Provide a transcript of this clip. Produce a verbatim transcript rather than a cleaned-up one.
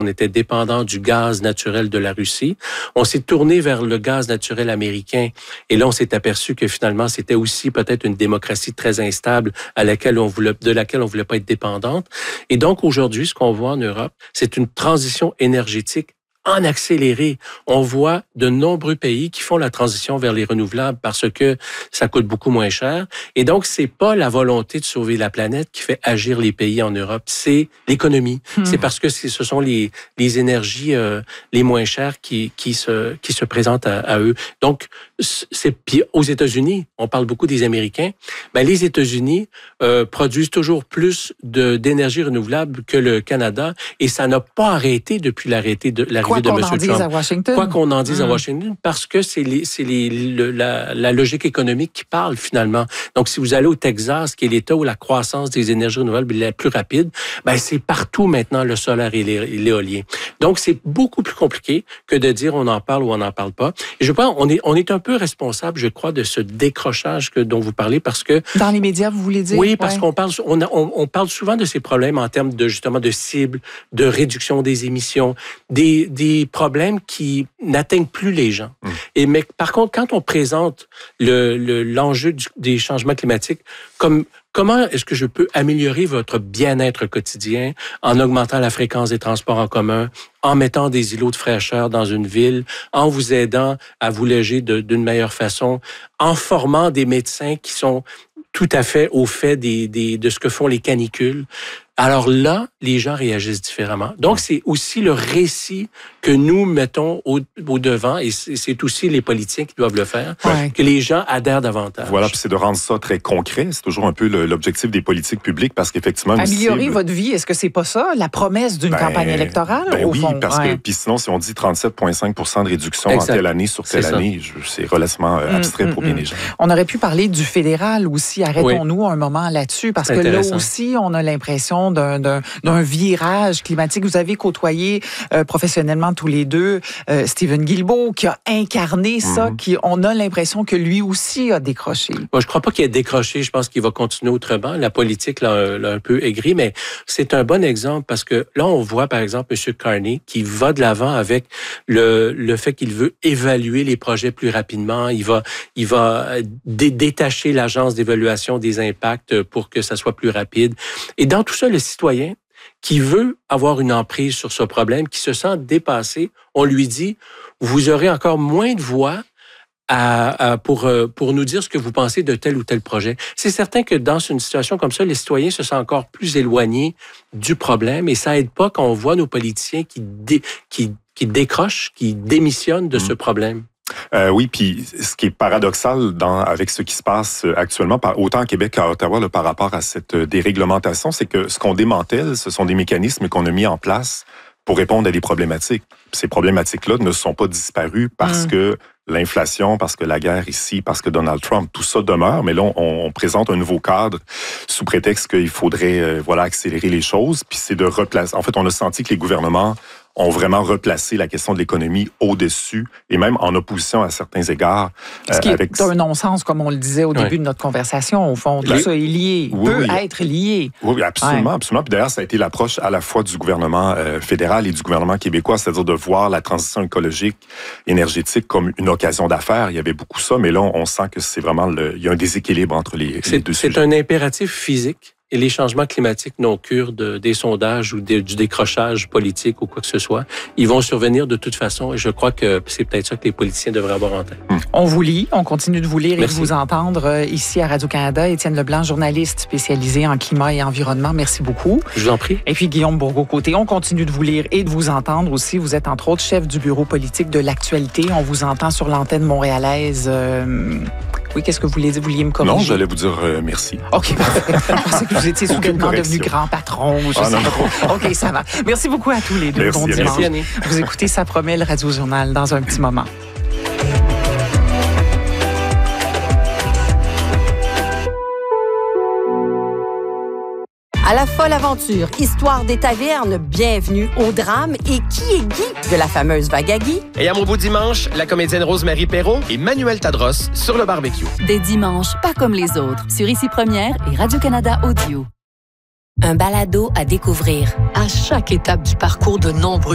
On était dépendant du gaz naturel de la Russie. On s'est tourné vers le gaz naturel américain et là, on s'est aperçu que finalement, c'était aussi peut-être une démocratie très instable à laquelle on voulait, de laquelle on voulait pas être dépendante. Et donc, aujourd'hui, ce qu'on voit en Europe, c'est une transition énergétique en accéléré. On voit de nombreux pays qui font la transition vers les renouvelables parce que ça coûte beaucoup moins cher. Et donc, c'est pas la volonté de sauver la planète qui fait agir les pays en Europe, c'est l'économie. Mmh. C'est parce que ce sont les, les énergies euh, les moins chères qui, qui, se, qui se présentent à, à eux. Donc, c'est, puis aux États-Unis, on parle beaucoup des Américains, ben les États-Unis euh, produisent toujours plus de, d'énergie renouvelable que le Canada et ça n'a pas arrêté depuis l'arrêté de l'arrivée Quoi de qu'on M. en dise Trump. à Washington. Quoi qu'on en dise mmh. à Washington, parce que c'est, les, c'est les, le, la, la logique économique qui parle finalement. Donc, si vous allez au Texas, qui est l'État où la croissance des énergies renouvelables est la plus rapide, ben c'est partout maintenant le solaire et l'éolien. Donc, c'est beaucoup plus compliqué que de dire on en parle ou on n'en parle pas. Et je pense on est, on est un peu responsable, je crois, de ce décrochage que, dont vous parlez parce que... Dans les médias, vous voulez dire? Oui, parce ouais. qu'on parle, on, a, on, on parle souvent de ces problèmes en termes de, justement, de cibles, de réduction des émissions, des, des problèmes qui n'atteignent plus les gens. Mmh. Et, mais par contre, quand on présente le, le, l'enjeu du, des changements climatiques comme... Comment est-ce que je peux améliorer votre bien-être quotidien en augmentant la fréquence des transports en commun, en mettant des îlots de fraîcheur dans une ville, en vous aidant à vous loger de, d'une meilleure façon, en formant des médecins qui sont tout à fait au fait des, des, de ce que font les canicules. Alors là, les gens réagissent différemment. Donc, c'est aussi le récit que nous mettons au, au devant, et c'est, c'est aussi les politiciens qui doivent le faire, ouais. que les gens adhèrent davantage. Voilà, puis c'est de rendre ça très concret. C'est toujours un peu le, l'objectif des politiques publiques, parce qu'effectivement... Améliorer cible... votre vie, est-ce que c'est pas ça, la promesse d'une ben, campagne électorale, ben au oui, fond? parce ouais. que, puis sinon, si on dit trente-sept virgule cinq pour cent de réduction exact. En telle année sur telle c'est année, je, c'est relativement euh, abstrait mmh, pour mmh, bien mmh. les gens. On aurait pu parler du fédéral aussi. Arrêtons-nous oui. un moment là-dessus, parce que là aussi, on a l'impression d'un, d'un, d'un virage climatique. Vous avez côtoyé euh, professionnellement tous les deux euh, Stephen Guilbeault, qui a incarné mm-hmm. ça, qui on a l'impression que lui aussi a décroché. Moi, je crois pas qu'il a décroché. Je pense qu'il va continuer autrement. La politique l'a, l'a un peu aigri, mais c'est un bon exemple parce que là, on voit par exemple M. Carney qui va de l'avant avec le, le fait qu'il veut évaluer les projets plus rapidement. Il va, il va dé- détacher l'agence d'évaluation des impacts pour que ça soit plus rapide. Et dans tout ça, le citoyen qui veut avoir une emprise sur ce problème, qui se sent dépassé, on lui dit, vous aurez encore moins de voix à, à, pour, pour nous dire ce que vous pensez de tel ou tel projet. C'est certain que dans une situation comme ça, les citoyens se sentent encore plus éloignés du problème et ça aide pas quand on voit nos politiciens qui, dé, qui, qui décrochent, qui démissionnent de mmh. ce problème. Euh, oui, puis ce qui est paradoxal dans, avec ce qui se passe actuellement, autant à Québec qu'à Ottawa, là, par rapport à cette déréglementation, c'est que ce qu'on démantèle, ce sont des mécanismes qu'on a mis en place pour répondre à des problématiques. Ces problématiques-là ne sont pas disparues parce mmh. que l'inflation, parce que la guerre ici, parce que Donald Trump, tout ça demeure, mais là, on, on présente un nouveau cadre sous prétexte qu'il faudrait euh, voilà, accélérer les choses, puis c'est de replacer... En fait, on a senti que les gouvernements ont vraiment replacé la question de l'économie au-dessus et même en opposition à certains égards. Ce qui euh, avec... est un non-sens, comme on le disait au oui. début de notre conversation. Au fond, tout oui. ça est lié, oui, peut oui. être lié. Oui, absolument, ouais. absolument. Puis d'ailleurs, ça a été l'approche à la fois du gouvernement euh, fédéral et du gouvernement québécois, c'est-à-dire de voir la transition écologique, énergétique comme une occasion d'affaires. Il y avait beaucoup ça, mais là, on sent que c'est vraiment le... il y a un déséquilibre entre les, c'est, les deux c'est sujets. C'est un impératif physique. Et les changements climatiques n'ont cure de, des sondages ou de, du décrochage politique ou quoi que ce soit. Ils vont survenir de toute façon et je crois que c'est peut-être ça que les politiciens devraient avoir en tête. On vous lit, on continue de vous lire Merci. Et de vous entendre ici à Radio-Canada. Étienne Leblanc, journaliste spécialisé en climat et environnement. Merci beaucoup. Je vous en prie. Et puis Guillaume Bourgault-Côté, on continue de vous lire et de vous entendre aussi. Vous êtes entre autres chef du bureau politique de l'actualité. On vous entend sur l'antenne montréalaise. Euh... Oui, qu'est-ce que vous vouliez, vouliez me corriger? Non, j'allais vous dire euh, merci. OK, parfait. Je pensais que vous étiez soudainement devenu grand patron. Je ah, sais non, pas trop. OK, ça va. Merci beaucoup à tous les deux. Merci, bon dimanche. Merci, vous écoutez Ça promet, le Radio-Journal, dans un petit moment. À la folle aventure, histoire des tavernes, bienvenue au drame. Et qui est Guy de la fameuse vague à Guy? Et à mon beau dimanche, la comédienne Rose-Marie Perron et Manuel Tadros sur le barbecue. Des dimanches pas comme les autres, sur Ici Première et Radio-Canada Audio. Un balado à découvrir. À chaque étape du parcours de nombreux